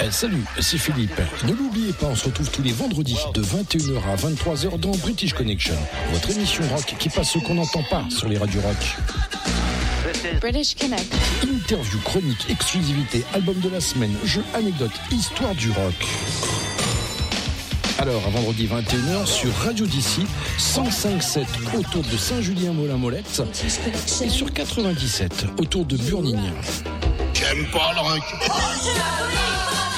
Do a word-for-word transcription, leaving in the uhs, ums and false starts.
Eh, salut, c'est Philippe. Ne l'oubliez pas, on se retrouve tous les vendredis de vingt et une heures à vingt-trois heures dans British Connection, votre émission rock qui passe ce qu'on n'entend pas sur les radios rock. British Connect. Interview, chronique, exclusivité, album de la semaine, jeux, anecdotes, histoire du rock. Alors, à vendredi vingt et une heures sur Radio D C, cent cinq sept autour de Saint-Julien-Molin-Molette et sur quatre-vingt-dix-sept autour de Burnignan. J'aime pas le rock.